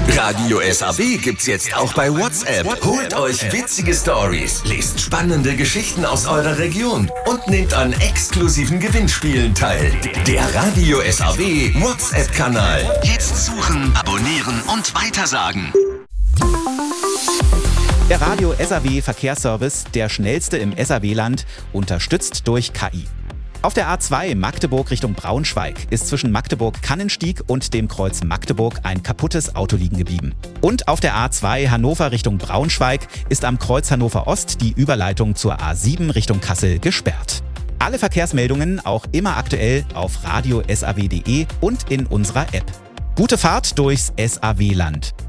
Radio SAW gibt's jetzt auch bei WhatsApp. Holt euch witzige Stories, lest spannende Geschichten aus eurer Region und nehmt an exklusiven Gewinnspielen teil. Der Radio SAW WhatsApp-Kanal. Jetzt suchen, abonnieren und weitersagen. Der Radio SAW Verkehrsservice, der schnellste im SAW-Land, unterstützt durch KI. Auf der A2 Magdeburg Richtung Braunschweig ist zwischen Magdeburg-Kannenstieg und dem Kreuz Magdeburg ein kaputtes Auto liegen geblieben. Und auf der A2 Hannover Richtung Braunschweig ist am Kreuz Hannover Ost die Überleitung zur A7 Richtung Kassel gesperrt. Alle Verkehrsmeldungen auch immer aktuell auf radiosaw.de und in unserer App. Gute Fahrt durchs SAW-Land.